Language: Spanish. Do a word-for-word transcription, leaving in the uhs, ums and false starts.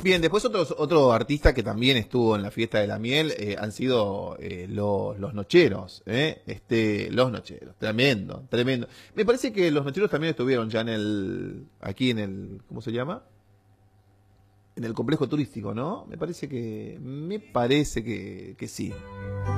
Bien, después otros, otro artista que también estuvo en la fiesta de la miel eh, han sido eh, los, los Nocheros, ¿eh? Este, los Nocheros, tremendo, tremendo. Me parece que los Nocheros también estuvieron ya en el, aquí en el, ¿cómo se llama? En el complejo turístico, ¿no? Me parece que, me parece que, que sí.